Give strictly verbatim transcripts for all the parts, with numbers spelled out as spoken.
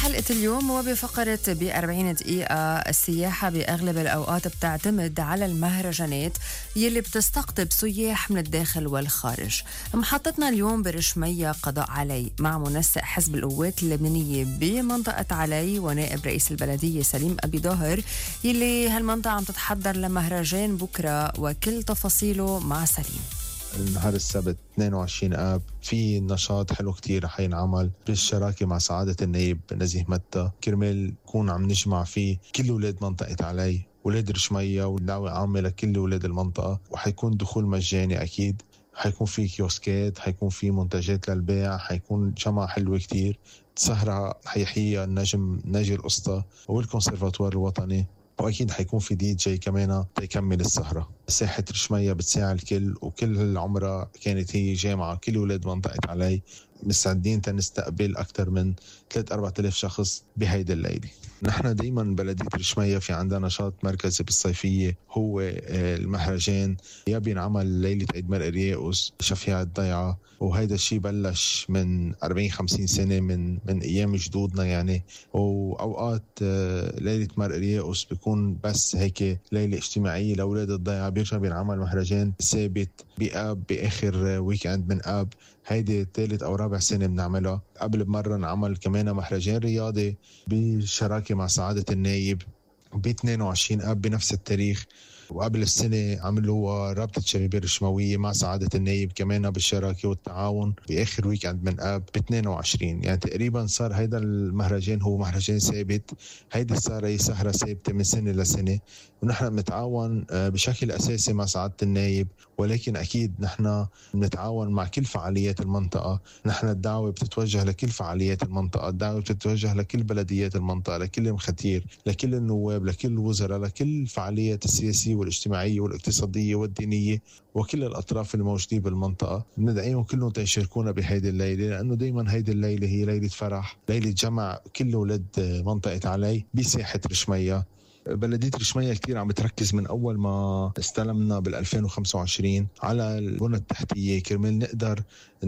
بحلقة اليوم وبفقرة بأربعين دقيقة، السياحة بأغلب الأوقات بتعتمد على المهرجانات يلي بتستقطب سياح من الداخل والخارج. محطتنا اليوم برشمية قضاء علي مع منسق حزب القوات اللبنانية بمنطقة علي ونائب رئيس البلدية سليم أبي ظاهر، يلي هالمنطقة عم تتحضر لمهرجان بكرة وكل تفاصيله مع سليم. نهار السبت اثنين وعشرين آب في نشاط حلو كتير رح ينعمل بالشراكة مع سعادة النائب نزيه متى، كرمال نكون عم نجمع فيه كل ولاد منطقة علي، ولاد رشمية، ودعوة عامة لكل ولاد المنطقة، وحيكون دخول مجاني أكيد. حيكون في كيوسكات، حيكون في منتجات للبيع، حيكون جمعة حلوة كتير. سهرة حيحييها النجم ناجي القسطى والكونسرفاتوار الوطني، وأكيد حيكون في دي جي كمان تكمل السهرة. ساحة رشمية بتساع الكل، وكل العمرة كانت هي جامعة كل ولاد منطقة علي. مستعدين تنستقبل أكثر من ثلاثة أربعة آلاف شخص بهيدا الليلة. نحن دايما بلدية رشمية في عندنا نشاط مركزي بالصيفية، هو المهرجان. يا بينعمل ليلة عيد مرء رياقوس شفيع الضيعة، وهيدا الشيء بلش من أربعين خمسين سنة من من أيام جدودنا يعني. وأوقات ليلة مرء رياقوس بيكون بس هيك ليلة اجتماعية لأولاد الضيعة. بيرجع بينعمل مهرجان ثابت بآب بآخر ويكند من آب. هيدي ثالث أو رابع سنة بنعملها. قبل بمرة نعمل كمان مهرجان رياضي بشراكة مع سعادة النائب ب اثنين وعشرين آب بنفس التاريخ. وقبل السنة عملوا رابطة شباب الرشموية مع سعادة النائب كمان بالشراكة والتعاون بآخر ويكند من آب ب اثنين وعشرين. يعني تقريبا صار هيدا المهرجان هو مهرجان ثابت. هيدي صار هي سهرة ثابتة من سنة لسنة، ونحن بنتعاون بشكل أساسي مع سعادة النائب، ولكن أكيد نحن بنتعاون مع كل فعاليات المنطقة. نحن الدعوة بتتوجه لكل فعاليات المنطقة، الدعوة بتتوجه لكل بلديات المنطقة، لكل المختير، لكل النواب، لكل الوزراء، لكل فعاليات السياسية والاجتماعية والاقتصادية والدينية، وكل الأطراف الموجودين بالمنطقة. ندعيهم كلهم تشاركونا بهيدي الليلة، لأنه دايما هيدي الليلة هي ليلة فرح، ليلة جمع كل ولاد منطقة علي بساحة رشمية. بلدية رشمية كتير عم بتركز من أول ما استلمنا بالألفين وخمسة وعشرين على البنى التحتية، كرمال نقدر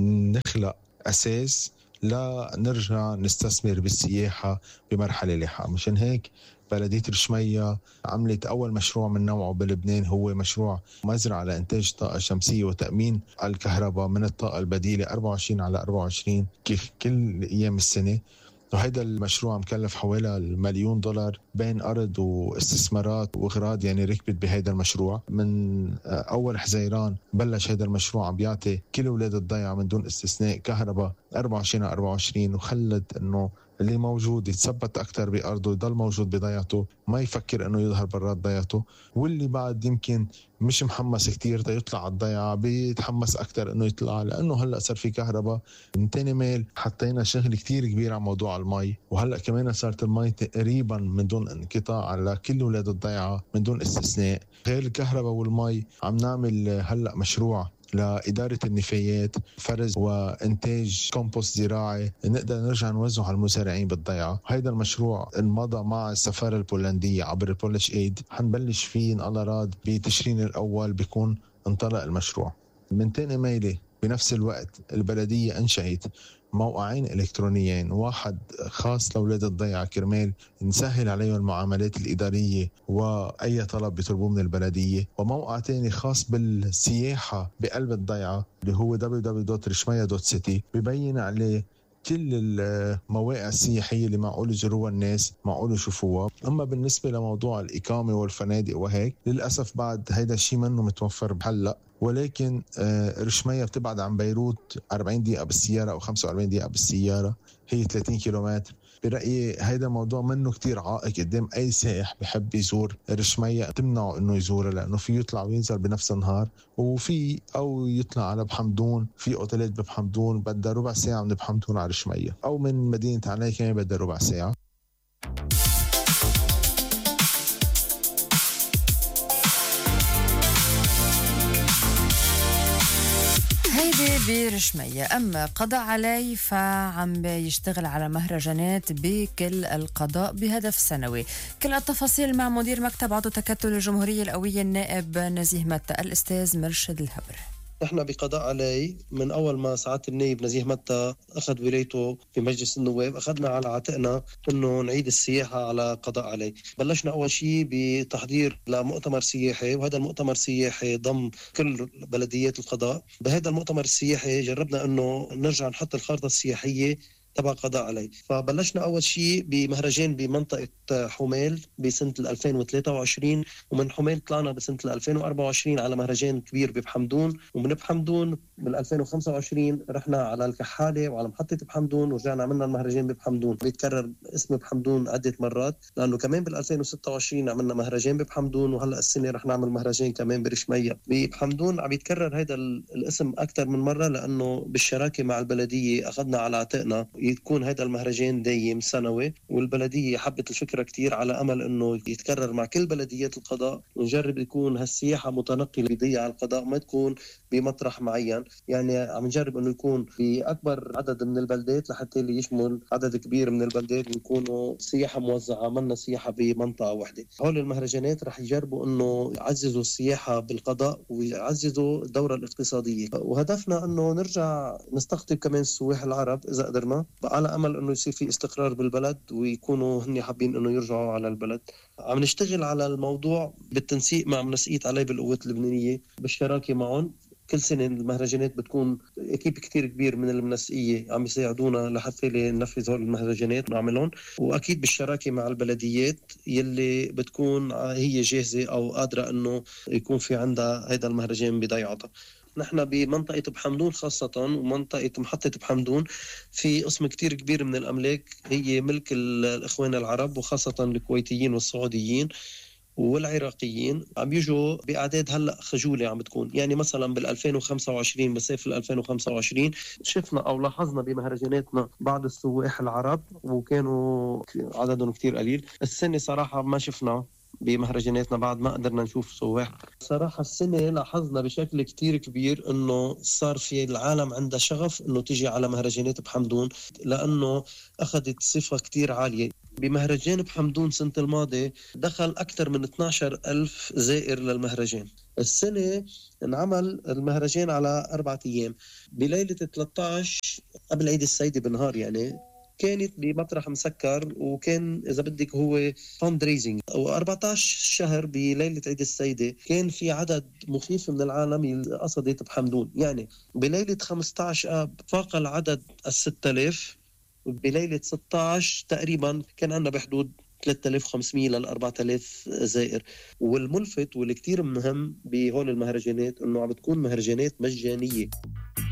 نخلق أساس لا نرجع نستثمر بالسياحة بمرحلة لاحقة. مشان هيك بلدية رشمية عملت أول مشروع من نوعه بلبنان، هو مشروع مزرعة لإنتاج طاقة شمسية وتأمين الكهرباء من الطاقة البديلة أربعة وعشرين على أربعة وعشرين كيف كل أيام السنة. وهيدا المشروع مكلف حوالي المليون دولار بين أرض واستثمارات وإغراض يعني ركبت بهيدا المشروع. من أول حزيران بلش هيدا المشروع عم بيعطي كل أولاد الضيعة من دون استثناء كهرباء أربعة وعشرين على أربعة وعشرين، وخلت إنه اللي موجود يتثبت أكتر بأرضه، يضل موجود بضيعته، ما يفكر إنه يظهر برات ضيعته. واللي بعد يمكن مش محمس كتير دا يطلع على الضيعة بيتحمس أكتر إنه يطلع، لأنه هلأ صار في كهرباء. من تاني ميل حطينا شغل كتير كبير على موضوع المي، وهلأ كمان صارت المي تقريبا من دون انقطاع على كل ولاد الضيعة من دون استثناء. غير الكهرباء والمي عم نعمل هلأ مشروع لإدارة النفايات، فرز وإنتاج كومبوست زراعي نقدر نرجع نوزعه على المزارعين بالضيعة. هيدا المشروع انمضى مع السفارة البولندية عبر البولش ايد، حنبلش فيه إن الله راد بتشرين الأول بيكون انطلق المشروع. من تاني ميلة بنفس الوقت البلدية أنشأت موقعين إلكترونيين، واحد خاص لأولاد الضيعة كرمال نسهل عليهم المعاملات الإدارية وأي طلب بيطلبوه من البلدية، وموقع تاني خاص بالسياحة بقلب الضيعة اللي هو دبليو دبليو دوت رشمية دوت سيتي، ببين عليه كل المواقع السياحية اللي معقول يزوروها الناس، معقول يشوفوها. أما بالنسبة لموضوع الإقامة والفنادق وهيك، للأسف بعد هيدا الشيء منه متوفر بحلق، ولكن رشمية بتبعد عن بيروت أربعين دقيقة بالسيارة أو خمسة وأربعين دقيقة بالسيارة، هي ثلاثين كيلومتر. برأيي هيدا موضوع منه كتير عائق قدام أي سائح بحب يزور رشمية، تمنعه إنه يزورها، لأنه في يطلع وينزل بنفس النهار، وفي أو يطلع على بحمدون، في أوتيلات بحمدون بدها ربع ساعة من بحمدون على رشمية، أو من مدينة علي كمان بدها ربع ساعة. هيدي برشمية. أما قضاء علي فعم بيشتغل على مهرجانات بكل القضاء بهدف سنوي. كل التفاصيل مع مدير مكتب عضو تكتل الجمهورية القوية النائب نزيه متى الأستاذ مرشد الهبر. نحن بقضاء علي من أول ما سعادة النائب نزيه متى أخذ ولايته في مجلس النواب، أخذنا على عاتقنا أنه نعيد السياحة على قضاء علي. بلشنا أول شيء بتحضير لمؤتمر سياحي، وهذا المؤتمر السياحي ضم كل بلديات القضاء. بهذا المؤتمر السياحي جربنا أنه نرجع نحط الخارطة السياحية تبع قضاء علي. فبلشنا أول شيء بمهرجان بمنطقة حميل بسنة ألفين وثلاثة وعشرين، ومن حميل طلعنا بسنة ألفين وأربعة وعشرين على مهرجان كبير ببحمدون، ومن بحمدون بال ألفين وخمسة وعشرين رحنا على الكحالة وعلى محطة بحمدون، ورجعنا عملنا المهرجان ببحمدون. بيتكرر اسم بحمدون عدة مرات لأنه كمان بال ألفين وستة وعشرين عملنا مهرجان ببحمدون، وهلأ السنة رح نعمل مهرجان كمان برشمية. ببحمدون عم يتكرر هذا الاسم أكثر من مرة لأنه بالشراكة مع البلدية أخذنا على عاتقنا يكون هذا المهرجان دايم سنوي، والبلدية حبت الفكرة كتير على أمل أنه يتكرر مع كل بلديات القضاء، ونجرب يكون هالسياحة متنقلة بضيع القضاء، ما تكون بمطرح معين. يعني عم نجرب أنه يكون بأكبر عدد من البلدات لحتى اللي يشمل عدد كبير من البلدات ويكونوا سياحة موزعة، منا سياحة بمنطقة واحدة. هول المهرجانات رح يجربوا أنه يعززوا السياحة بالقضاء ويعززوا الدورة الاقتصادية، وهدفنا أنه نرجع نستقطب كمان السواح العرب إذا قدرنا، على أمل أنه يصير في استقرار بالبلد ويكونوا هني حابين أنه يرجعوا على البلد. عم نشتغل على الموضوع بالتنسيق مع منسقية علي بالقوات اللبنانية بالشراكة معهم. كل سنة المهرجانات بتكون أكيد كتير كبير من المنسقية عم يساعدونا لحتى ننفذ هول المهرجانات ونعملهم، وأكيد بالشراكة مع البلديات يلي بتكون هي جاهزة أو قادرة أنه يكون في عندها هذا المهرجان بضيعتها. نحن بمنطقة بحمدون خاصة ومنطقة محطة بحمدون في قسم كتير كبير من الأملاك هي ملك الإخوان العرب، وخاصة الكويتيين والسعوديين والعراقيين. عم يجوا بأعداد هلأ خجولة عم بتكون. يعني مثلا بال ألفين وخمسة وعشرين بصيف ال ألفين وخمسة وعشرين شفنا أو لاحظنا بمهرجاناتنا بعض السواح العرب وكانوا عددهم كتير قليل. السنة صراحة ما شفنا بمهرجاناتنا، بعد ما قدرنا نشوف سواح. صراحة السنة لاحظنا بشكل كتير كبير انه صار في العالم عندها شغف انه تيجي على مهرجانات بحمدون لانه اخذت صفة كتير عالية. بمهرجان بحمدون سنة الماضي دخل أكثر من اثني عشر ألف زائر للمهرجان. السنة انعمل المهرجان على أربعة أيام. بليلة ثلاثة عشر قبل عيد السيدة بنهار يعني كانت بمطرح مسكر، وكان إذا بدك هو فاند ريزنج. و14 شهر بليلة عيد السيدة كان في عدد مخيف من العالم اللي قصدت بحمدون. يعني بليلة خمسة عشر آب فاق العدد الستة آلاف، بليلة ستة عشر تقريبا كان عندنا بحدود ثلاثة آلاف وخمسمية لل أربعة آلاف زائر. والملفت والكتير مهم بهول المهرجانات انه عم بتكون مهرجانات مجانية.